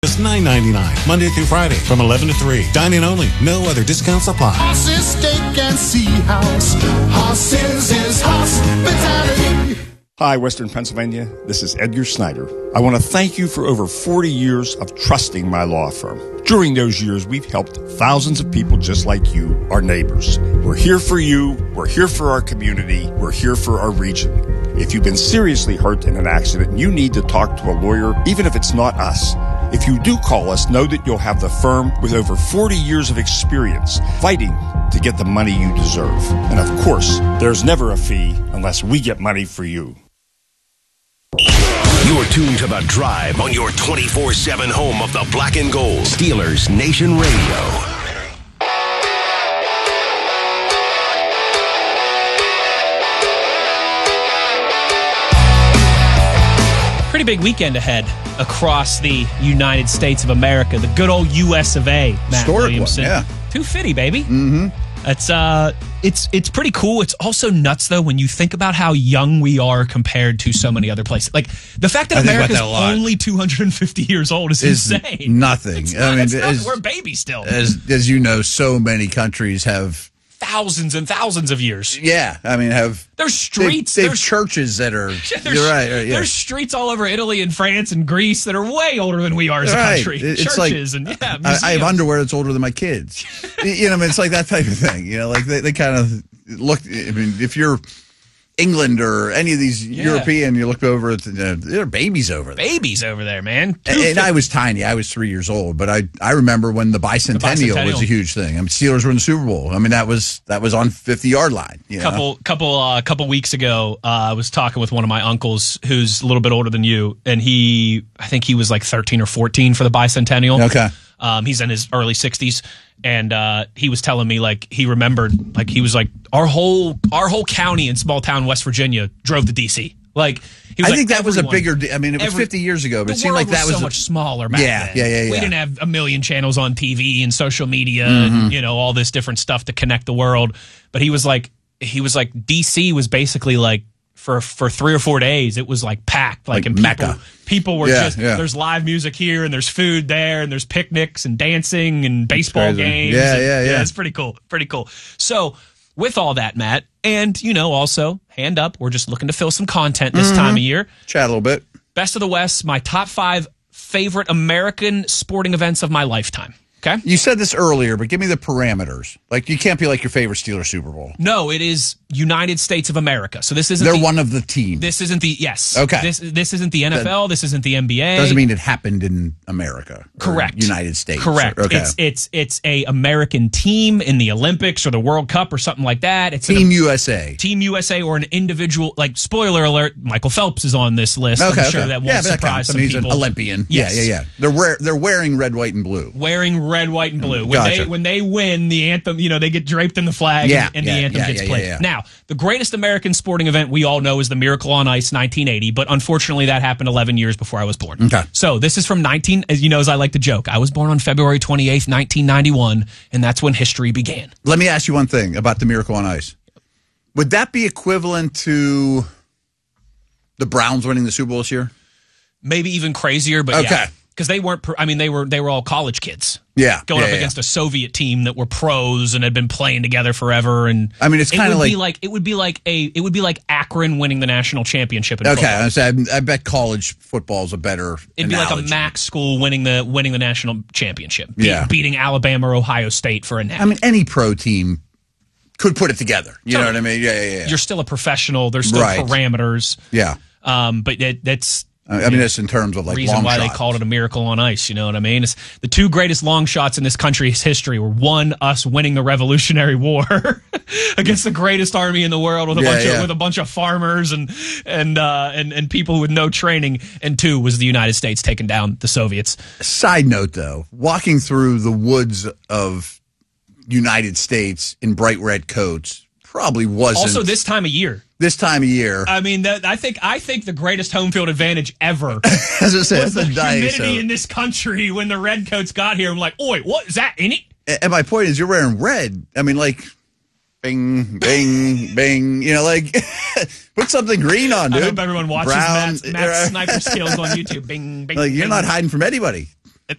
Just $9.99, Monday through Friday from 11 to 3. Dining only. No other discounts apply. Horses, steak, and sea house. Horses is hospitality. Hi, Western Pennsylvania. This is Edgar Snyder. I want to thank you for over 40 years of trusting my law firm. During those years, we've helped thousands of people just like you, our neighbors. We're here for you. We're here for our community. We're here for our region. If you've been seriously hurt in an accident, you need to talk to a lawyer, even if it's not us. If you do call us, know that you'll have the firm with over 40 years of experience fighting to get the money you deserve. And of course, there's never a fee unless we get money for you. You're tuned to The Drive on your 24/7 home of the Black and Gold. Steelers Nation Radio. Pretty big weekend ahead across the United States of America. The good old U.S. of A. Matt Historic Williamson. one, yeah. 250, baby. Mm-hmm. It's pretty cool. It's also nuts, though, when you think about how young we are compared to so many other places. Like, the fact that America's only 250 years old is insane. Nothing. We're babies still. As you know, so many countries have thousands and thousands of years. Yeah, there's streets. There's churches that are. You're right. Yeah. There's streets all over Italy and France and Greece that are way older than we are as a country. It's churches like, and I have underwear that's older than my kids. It's like that type of thing. Like they kind of look. If you're England or any of these European, you look over at there are babies over there. Babies over there, man. And I was tiny. I was 3 years old, but I remember when the bicentennial was a huge thing. Steelers were in the Super Bowl. That was on 50-yard line. Couple weeks ago, I was talking with one of my uncles who's a little bit older than you, and I think he was like 13 or 14 for the bicentennial. Okay. He's in his early 60s, and he was telling me he remembered he was like our whole county in small town West Virginia drove to DC. I think that was a bigger. It was 50 years ago, but it seemed like that was so much smaller back then. Yeah. We didn't have a million channels on TV and social media and all this different stuff to connect the world. But he was like DC was basically for 3 or 4 days, it was packed, and Mecca. People were there's live music here, and there's food there, and there's picnics and dancing and baseball games. Yeah. It's pretty cool. Pretty cool. So with all that, Matt, and also hand up, we're just looking to fill some content this time of year. Chat a little bit. Best of the West, my top 5 favorite American sporting events of my lifetime. Okay. You said this earlier, but give me the parameters. You can't be your favorite Steelers Super Bowl. No, it is United States of America. So this isn't. They're one of the teams. This isn't the yes. Okay. This isn't the NFL. This isn't the NBA. Doesn't mean it happened in America. Correct. United States. Correct. Okay. It's a American team in the Olympics or the World Cup or something like that. It's Team USA. Team USA or an individual. Spoiler alert: Michael Phelps is on this list. Okay. I'm sure that won't surprise some he's people. An Olympian. Yes. Yeah. They're wearing red, white, and blue. Wearing red, white, and blue. When they win the anthem, they get draped in the flag and the anthem gets played. Yeah. Now, the greatest American sporting event we all know is the Miracle on Ice 1980, but unfortunately that happened 11 years before I was born. Okay. So this is from as I like to joke, I was born on February 28th, 1991, and that's when history began. Let me ask you one thing about the Miracle on Ice. Would that be equivalent to the Browns winning the Super Bowl this year? Maybe even crazier, but okay. Yeah. Because they weren't. They were all college kids. Yeah, going up against a Soviet team that were pros and had been playing together forever. And it's kind of it would be like Akron winning the national championship. In football. I bet college football is a better. It'd be analogy. like a MAC school winning the national championship. Yeah, beating Alabama or Ohio State for a nap. Any pro team could put it together. You know what I mean? Yeah. You're still a professional. There's still parameters. Yeah. But that's. That's in terms of reason long why shots. They called it a miracle on ice. You know what I mean? It's the 2 greatest long shots in this country's history were us winning the Revolutionary War against the greatest army in the world with a bunch of farmers and people with no training, and 2 was the United States taking down the Soviets. Side note, though, walking through the woods of United States in bright red coats probably wasn't. Also, this time of year. I think the greatest home field advantage ever As I said, was the humidity in this country when the redcoats got here. I'm like, oi, what is that in it? And my point is, you're wearing red. Bing, bing, bing. Put something green on, dude. I hope everyone watches Matt's sniper skills on YouTube. Bing, bing, You're bing. not hiding from anybody.